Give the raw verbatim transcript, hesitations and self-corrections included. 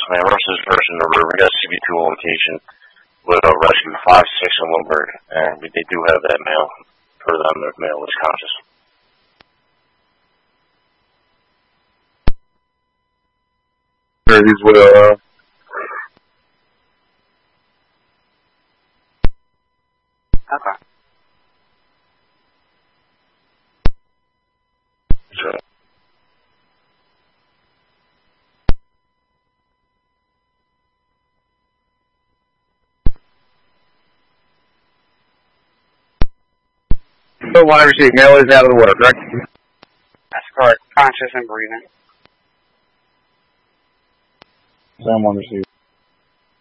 man. Rush this person to the river. We got C B two location with a rescue five six in Lindbergh, and they do have that male. For them, the male is conscious. He's with uh. Okay. Sure. So one receive male is out of the water, correct? That's correct. Conscious and breathing. Someone receive.